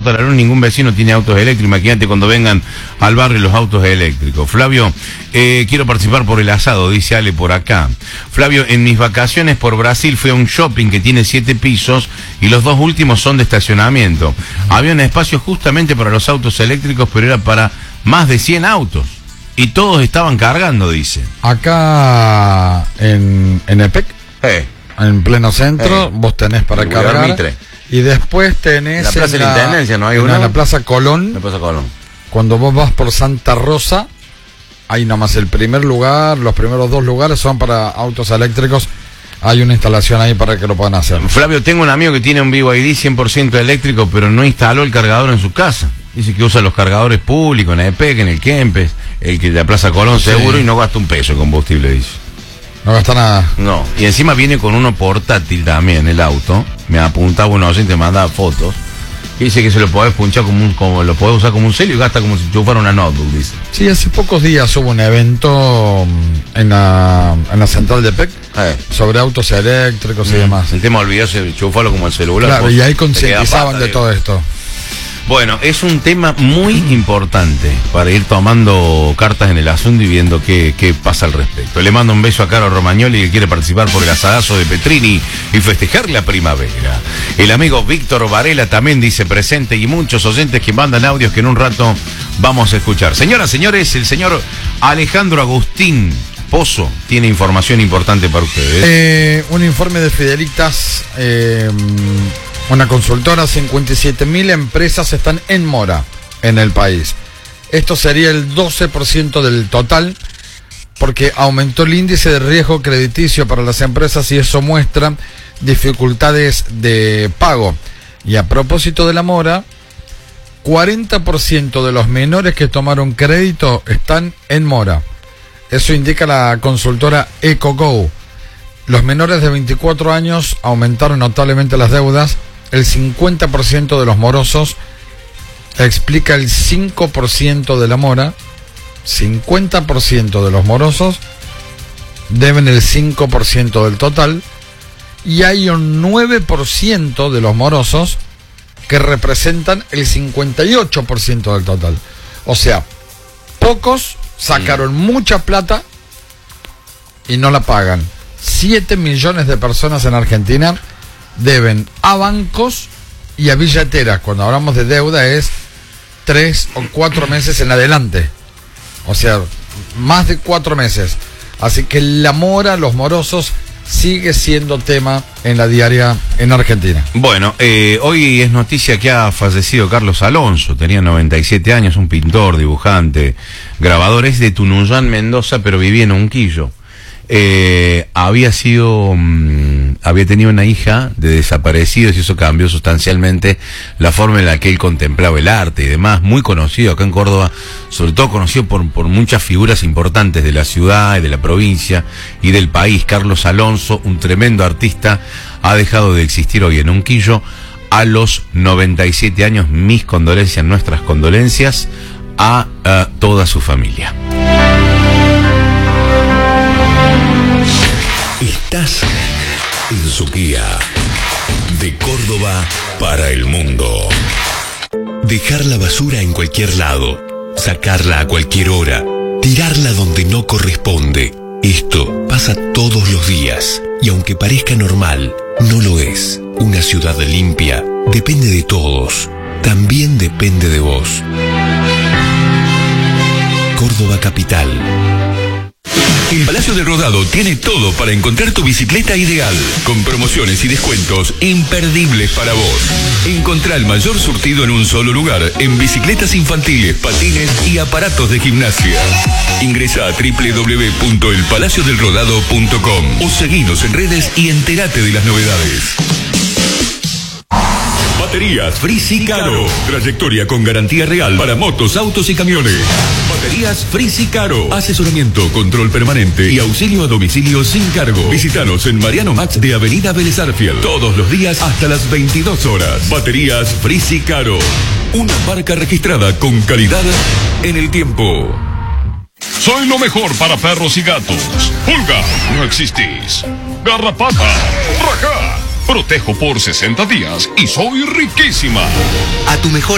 corta la luz, ningún vecino tiene autos eléctricos. Imagínate cuando vengan al barrio los autos eléctricos. Flavio, quiero participar por el asado, dice Ale por acá. Flavio, en mis vacaciones por Brasil fui a un shopping que tiene 7 pisos y los 2 últimos son de estacionamiento. Había un espacio justamente para los autos eléctricos, pero era para más de 100 autos. Y todos estaban cargando, dice. Acá en EPEC, en pleno centro, vos tenés para el cargar. Mitre. Y después tenés la Plaza de la Intendencia, ¿no hay una? En la Plaza Colón. La Plaza Colón. Cuando vos vas por Santa Rosa, ahí nomás el primer lugar, los primeros 2 lugares son para autos eléctricos. Hay una instalación ahí para que lo puedan hacer. Flavio, tengo un amigo que tiene un BYD 100% eléctrico, pero no instaló el cargador en su casa. Dice que usa los cargadores públicos, en el EPEC, en el Kempes, el que de la Plaza Colón, sí, seguro, y no gasta un peso de combustible, dice. No gasta nada. No, y encima viene con uno portátil también, el auto. Me apuntaba uno, y te manda fotos. Y dice que se lo podés punchar como lo podés usar como un celio y gasta como si fuera una notebook, dice. Sí, hace pocos días hubo un evento en la central de PEC sobre autos eléctricos y demás. El tema olvidarse de enchufarlo como el celular. Claro, y ahí concientizaban de todo esto. Bueno, es un tema muy importante para ir tomando cartas en el asunto y viendo qué pasa al respecto. Le mando un beso a Caro Romagnoli, que quiere participar por el asadazo de Petrini y festejar la primavera. El amigo Víctor Varela también dice presente, y muchos oyentes que mandan audios que en un rato vamos a escuchar. Señoras, señores, el señor Alejandro Agustín Pozo tiene información importante para ustedes. Un informe de Fidelitas, una consultora, 57.000 empresas están en mora en el país. Esto sería el 12% del total, porque aumentó el índice de riesgo crediticio para las empresas y eso muestra dificultades de pago. Y a propósito de la mora, 40% de los menores que tomaron crédito están en mora. Eso indica la consultora EcoGo. Los menores de 24 años aumentaron notablemente las deudas. El 50% de los morosos explica el 5% de la mora. 50% de los morosos deben el 5% del total. Y hay un 9% de los morosos que representan el 58% del total. O sea, pocos sacaron mucha plata y no la pagan. 7 millones de personas en Argentina deben a bancos y a billeteras. Cuando hablamos de deuda es 3 o 4 meses en adelante. O sea, más de 4 meses. Así que la mora, los morosos, sigue siendo tema en la diaria en Argentina. Bueno, hoy es noticia que ha fallecido Carlos Alonso. Tenía 97 años, un pintor, dibujante, grabador. Es de Tunuyán, Mendoza, pero vivía en Unquillo. Había tenido una hija de desaparecidos y eso cambió sustancialmente la forma en la que él contemplaba el arte y demás. Muy conocido acá en Córdoba, sobre todo conocido por muchas figuras importantes de la ciudad y de la provincia y del país. Carlos Alonso, un tremendo artista, ha dejado de existir hoy en Unquillo a los 97 años. Mis condolencias, nuestras condolencias a toda su familia. Estás en su guía de Córdoba para el mundo. Dejar la basura en cualquier lado, sacarla a cualquier hora, tirarla donde no corresponde. Esto pasa todos los días y aunque parezca normal, no lo es. Una ciudad limpia depende de todos, también depende de vos. Córdoba Capital. El Palacio del Rodado tiene todo para encontrar tu bicicleta ideal, con promociones y descuentos imperdibles para vos. Encontrá el mayor surtido en un solo lugar, en bicicletas infantiles, patines y aparatos de gimnasia. Ingresa a www.elpalaciodelrodado.com o seguinos en redes y entérate de las novedades. Baterías Frisicaro. Trayectoria con garantía real para motos, autos y camiones. Baterías Frisicaro. Asesoramiento, control permanente y auxilio a domicilio sin cargo. Visítanos en Mariano Max de Avenida Vélez Arfield. Todos los días hasta las 22 horas. Baterías Frisicaro. Una marca registrada con calidad en el tiempo. Soy lo mejor para perros y gatos. Pulga, no existís. Garrapata, rajá. Protejo por 60 días y soy riquísima. A tu mejor